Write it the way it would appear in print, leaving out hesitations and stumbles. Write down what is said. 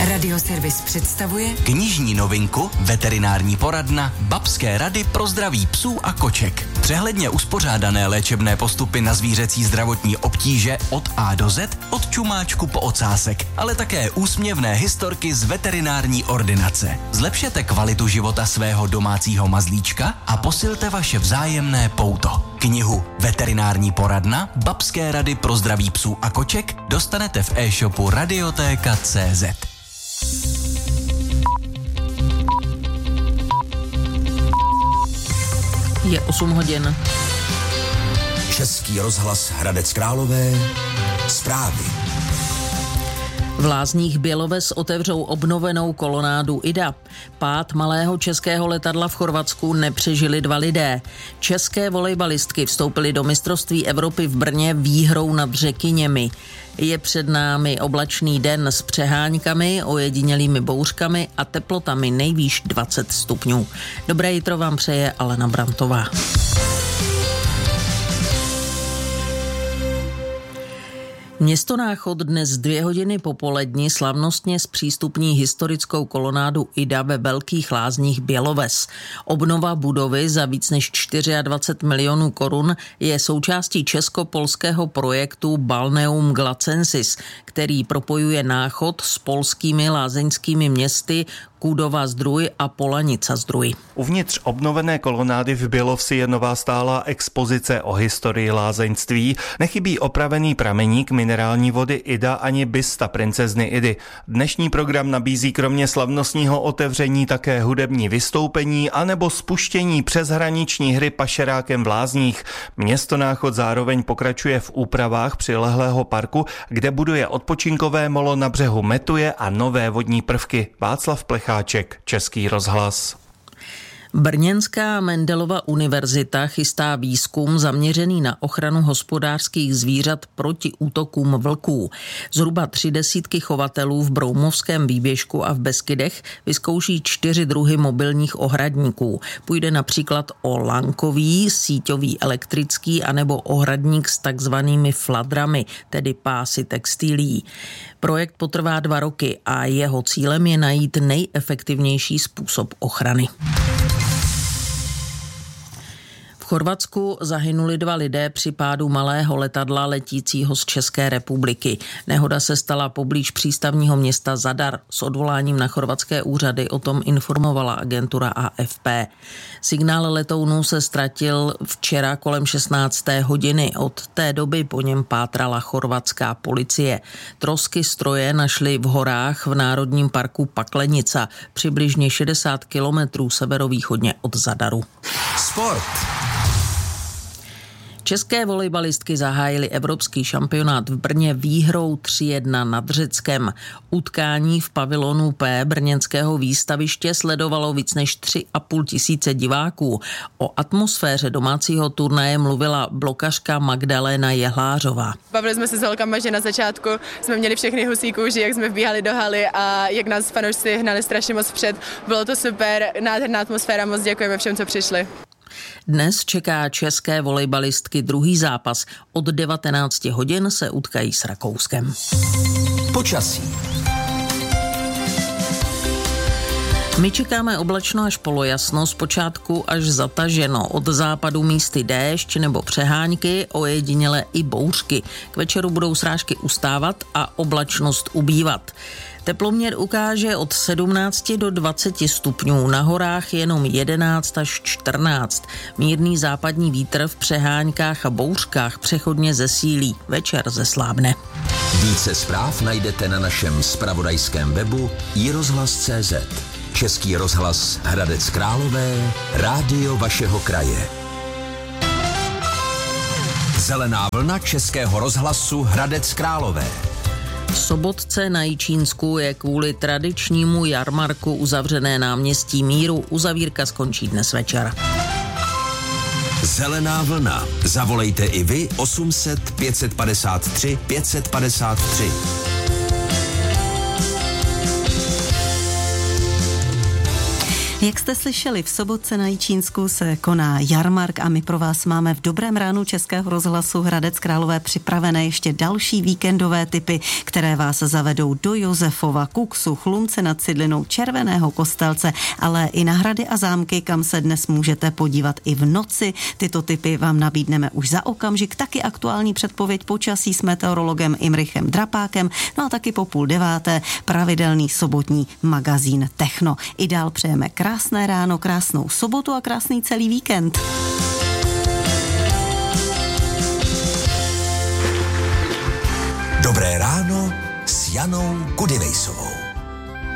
Radioservis představuje knižní novinku Veterinární poradna Babské rady pro zdraví psů a koček. Přehledně uspořádané léčebné postupy na zvířecí zdravotní obtíže od A do Z, od čumáčku po ocásek, ale také úsměvné historky z veterinární ordinace. Zlepšete kvalitu života svého domácího mazlíčka a posilte vaše vzájemné pouto. Knihu Veterinární poradna Babské rady pro zdraví psů a koček dostanete v e-shopu Radioteka.cz. Je 8 hodin. Český rozhlas Hradec Králové. Zprávy. V Lázních Běloves otevřou obnovenou kolonádu Ida. Pád malého českého letadla v Chorvatsku nepřežili 2 lidé. České volejbalistky vstoupily do mistrovství Evropy v Brně výhrou nad Řekyněmi. Je před námi oblačný den s přeháňkami, ojedinělými bouřkami a teplotami nejvýš 20 stupňů. Dobré jitro vám přeje Alena Brantová. Město Náchod dnes 2 hodiny popolední slavnostně zpřístupní historickou kolonádu Ida ve Velkých Lázních Běloves. Obnova budovy za víc než 24 milionů korun je součástí česko-polského projektu Balneum Glacensis, který propojuje Náchod s polskými lázeňskými městy Kůdova Zdruj a Polanica Zdruj. Uvnitř obnovené kolonády v Bělovsi je nová stálá expozice o historii lázeňství, nechybí opravený prameník minerální vody Ida ani bysta princezny Idy. Dnešní program nabízí kromě slavnostního otevření také hudební vystoupení anebo spuštění přeshraniční hry Pašerákem v Lázních. Město Náchod zároveň pokračuje v úpravách přilehlého parku, kde buduje odpočinkové molo na břehu Metuje a nové vodní prvky. Václav Plecha, Český rozhlas. Brněnská Mendelova univerzita chystá výzkum zaměřený na ochranu hospodářských zvířat proti útokům vlků. Zhruba 30 chovatelů v Broumovském výběžku a v Beskydech vyzkouší 4 druhy mobilních ohradníků. Půjde například o lankový, síťový elektrický anebo ohradník s takzvanými fladrami, tedy pásy textilií. Projekt potrvá 2 roky a jeho cílem je najít nejefektivnější způsob ochrany. V Chorvatsku zahynuli 2 lidé při pádu malého letadla letícího z České republiky. Nehoda se stala poblíž přístavního města Zadar. S odvoláním na chorvatské úřady o tom informovala agentura AFP. Signál letounu se ztratil včera kolem 16. hodiny. Od té doby po něm pátrala chorvatská policie. Trosky stroje našli v horách v Národním parku Paklenica, přibližně 60 kilometrů severovýchodně od Zadaru. Sport. České volejbalistky zahájily evropský šampionát v Brně výhrou 3-1 nad Řeckem. Utkání v pavilonu P brněnského výstaviště sledovalo víc než 3,5 tisíce diváků. O atmosféře domácího turnaje mluvila blokařka Magdalena Jehlářová. Bavili jsme se s holkama, že na začátku jsme měli všechny husí kůži, jak jsme vbíhali do haly a jak nás fanoušci hnali strašně moc vpřed. Bylo to super, nádherná atmosféra, moc děkujeme všem, co přišli. Dnes čeká české volejbalistky druhý zápas. Od 19 hodin se utkají s Rakouskem. Počasí. My čekáme oblačno až polojasno, zpočátku až zataženo. Od západu místy déšť nebo přeháňky, ojediněle i bouřky. K večeru budou srážky ustávat a oblačnost ubývat. Teploměr ukáže od 17 do 20 stupňů, na horách jenom 11 až 14. Mírný západní vítr v přeháňkách a bouřkách přechodně zesílí, večer zeslábne. Více zpráv najdete na našem zpravodajském webu iRozhlas.cz. Český rozhlas Hradec Králové, rádio vašeho kraje. Zelená vlna Českého rozhlasu Hradec Králové. V Sobotce na Jičínsku je kvůli tradičnímu jarmarku uzavřené náměstí Míru. Uzavírka skončí dnes večer. Zelená vlna. Zavolejte i vy 800 553 553. Jak jste slyšeli, v Sobotce na Jičínsku se koná jarmark a my pro vás máme v Dobrém ránu Českého rozhlasu Hradec Králové připravené ještě další víkendové tipy, které vás zavedou do Josefova, Kuksu, Chlumce nad Cidlinou, Červeného Kostelce, ale i na hrady a zámky, kam se dnes můžete podívat i v noci. Tyto tipy vám nabídneme už za okamžik. Taky aktuální předpověď počasí s meteorologem Imrichem Drapákem, no a taky po 8:30 pravidelný sobotní magazín Techno. I dál přejeme krásné ráno, krásnou sobotu a krásný celý víkend. Dobré ráno s Janou Kudynejsovou.